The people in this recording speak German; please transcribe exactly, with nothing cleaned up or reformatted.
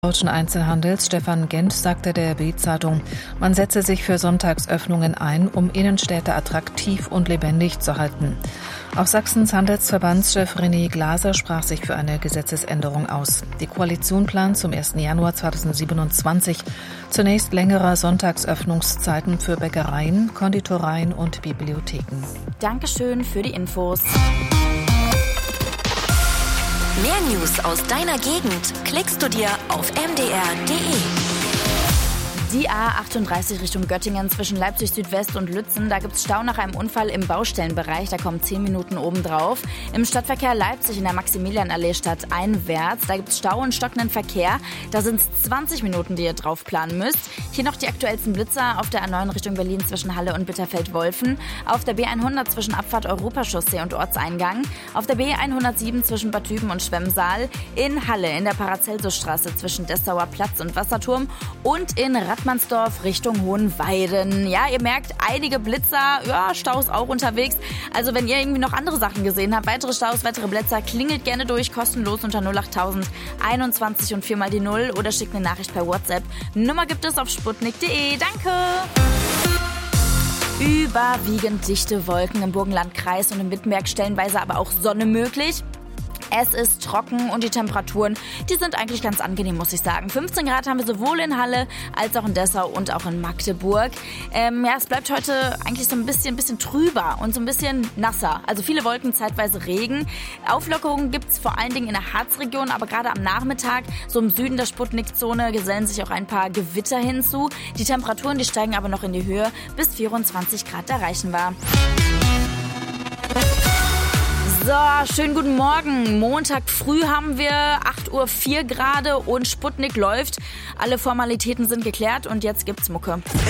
Deutschen Einzelhandels Stefan Gent sagte der Bild-Zeitung, man setze sich für Sonntagsöffnungen ein, um Innenstädte attraktiv und lebendig zu halten. Auch Sachsens Handelsverbandschef René Glaser sprach sich für eine Gesetzesänderung aus. Die Koalition plant zum ersten Januar zweitausendsiebenundzwanzig zunächst längere Sonntagsöffnungszeiten für Bäckereien, Konditoreien und Bibliotheken. Dankeschön für die Infos. Mehr News aus deiner Gegend klickst du dir auf m d r punkt d e. Die A achtunddreißig Richtung Göttingen zwischen Leipzig Südwest und Lützen, da gibt es Stau nach einem Unfall im Baustellenbereich, da kommen zehn Minuten obendrauf. Im Stadtverkehr Leipzig in der Maximilianallee stadteinwärts, da gibt es Stau und stockenden Verkehr, da sind es zwanzig Minuten, die ihr drauf planen müsst. Hier noch die aktuellsten Blitzer auf der A neun Richtung Berlin zwischen Halle und Bitterfeld-Wolfen, auf der B hundert zwischen Abfahrt Europachaussee und Ortseingang, auf der B hundertsieben zwischen Bad Düben und Schwemmsaal, in Halle in der Paracelsusstraße zwischen Dessauer Platz und Wasserturm und in Radmannsdorf Richtung Hohenweiden. Ja, ihr merkt, einige Blitzer, ja, Staus auch unterwegs. Also wenn ihr irgendwie noch andere Sachen gesehen habt, weitere Staus, weitere Blitzer, klingelt gerne durch, kostenlos unter null acht tausend einundzwanzig und viermal die Null oder schickt eine Nachricht per WhatsApp. Nummer gibt es auf sputnik punkt d e. Danke! Überwiegend dichte Wolken im Burgenlandkreis und im Wittenberg, stellenweise aber auch Sonne möglich. Es ist trocken und die Temperaturen, die sind eigentlich ganz angenehm, muss ich sagen. fünfzehn Grad haben wir sowohl in Halle als auch in Dessau und auch in Magdeburg. Ähm, ja, es bleibt heute eigentlich so ein bisschen, bisschen trüber und so ein bisschen nasser. Also viele Wolken, zeitweise Regen. Auflockerungen gibt es vor allen Dingen in der Harzregion, aber gerade am Nachmittag, so im Süden der Sputnik-Zone, gesellen sich auch ein paar Gewitter hinzu. Die Temperaturen, die steigen aber noch in die Höhe, bis vierundzwanzig Grad erreichen wir. So, schönen guten Morgen. Montag früh haben wir acht Uhr vier Grad und Sputnik läuft. Alle Formalitäten sind geklärt und jetzt gibt's Mucke.